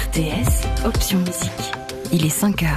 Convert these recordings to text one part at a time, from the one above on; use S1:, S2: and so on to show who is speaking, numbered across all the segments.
S1: RTS, option musique. Il est 5h.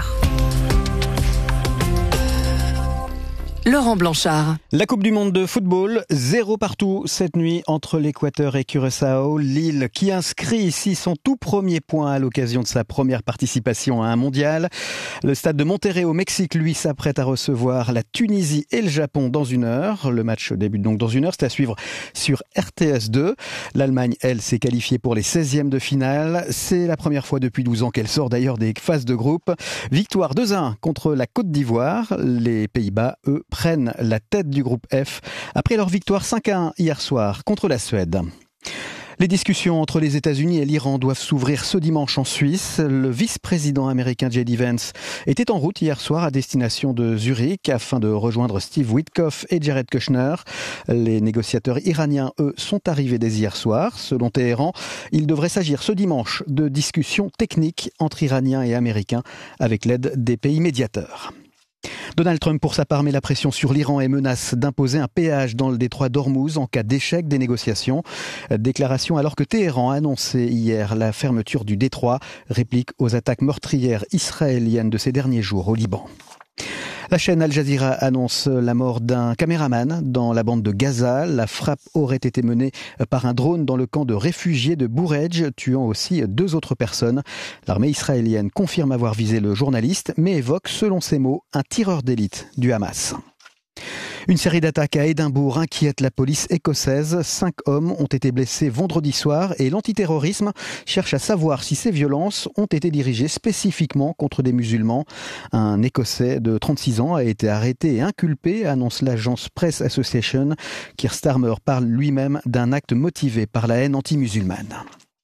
S1: Laurent Blanchard.
S2: La Coupe du Monde de football, 0 partout cette nuit entre l'Équateur et Curaçao. Lille qui inscrit ici son tout premier point à l'occasion de sa première participation à un mondial. Le stade de Monterrey au Mexique, lui, s'apprête à recevoir la Tunisie et le Japon dans 1 heure. Le match débute donc dans 1 heure, c'est à suivre sur RTS 2. L'Allemagne, elle, s'est qualifiée pour les 16e de finale. C'est la première fois depuis 12 ans qu'elle sort d'ailleurs des phases de groupe. Victoire 2-1 contre la Côte d'Ivoire. Les Pays-Bas, eux, prennent la tête du groupe F après leur victoire 5-1 hier soir contre la Suède. Les discussions entre les États-Unis et l'Iran doivent s'ouvrir ce dimanche en Suisse. Le vice-président américain J.D. Vance était en route hier soir à destination de Zurich afin de rejoindre Steve Witkoff et Jared Kushner. Les négociateurs iraniens, eux, sont arrivés dès hier soir. Selon Téhéran, il devrait s'agir ce dimanche de discussions techniques entre Iraniens et Américains avec l'aide des pays médiateurs. Donald Trump, pour sa part, met la pression sur l'Iran et menace d'imposer un péage dans le détroit d'Ormuz en cas d'échec des négociations. Déclaration alors que Téhéran a annoncé hier la fermeture du détroit, réplique aux attaques meurtrières israéliennes de ces derniers jours au Liban. La chaîne Al Jazeera annonce la mort d'un caméraman dans la bande de Gaza. La frappe aurait été menée par un drone dans le camp de réfugiés de Bouredj, tuant aussi 2 autres personnes. L'armée israélienne confirme avoir visé le journaliste, mais évoque, selon ses mots, un tireur d'élite du Hamas. Une série d'attaques à Édimbourg inquiète la police écossaise. 5 hommes ont été blessés vendredi soir et l'antiterrorisme cherche à savoir si ces violences ont été dirigées spécifiquement contre des musulmans. Un Écossais de 36 ans a été arrêté et inculpé, annonce l'agence Press Association. Keir Starmer parle lui-même d'un acte motivé par la haine anti-musulmane.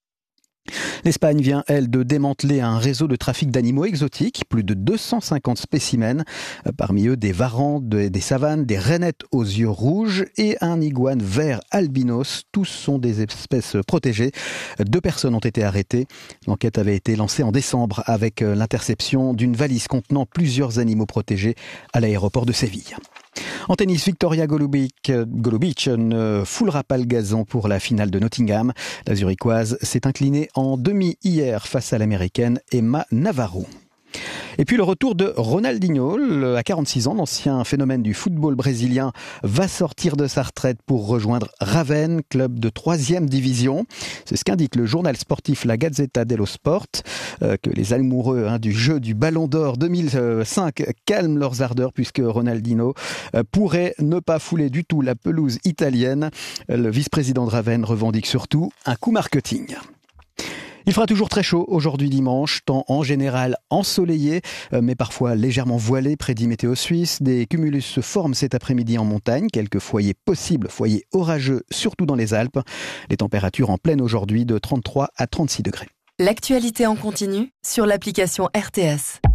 S2: L'Espagne vient, elle, de démanteler un réseau de trafic d'animaux exotiques, plus de 250 spécimens, parmi eux des varans, des savanes, des rainettes aux yeux rouges et un iguane vert albinos. Tous sont des espèces protégées. 2 personnes ont été arrêtées. L'enquête avait été lancée en décembre avec l'interception d'une valise contenant plusieurs animaux protégés à l'aéroport de Séville. En tennis, Victoria Golubic ne foulera pas le gazon pour la finale de Nottingham. La Zurichoise s'est inclinée en demi hier face à l'américaine Emma Navarro. Et puis le retour de Ronaldinho, à 46 ans, l'ancien phénomène du football brésilien, va sortir de sa retraite pour rejoindre Ravenne, club de 3e division. C'est ce qu'indique le journal sportif La Gazzetta dello Sport, que les amoureux du jeu du Ballon d'Or 2005 calment leurs ardeurs puisque Ronaldinho pourrait ne pas fouler du tout la pelouse italienne. Le vice-président de Ravenne revendique surtout un coup marketing. Il fera toujours très chaud aujourd'hui dimanche, temps en général ensoleillé, mais parfois légèrement voilé, prédit Météo Suisse. Des cumulus se forment cet après-midi en montagne, quelques foyers possibles, foyers orageux, surtout dans les Alpes. Les températures en pleine aujourd'hui de 33 à 36 degrés.
S1: L'actualité en continu sur l'application RTS.